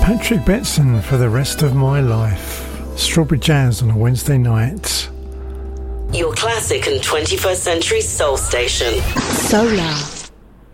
Patrick Betson for the rest of my life. Strawberry Jazz on a Wednesday night. Your classic and 21st century soul station. Solar.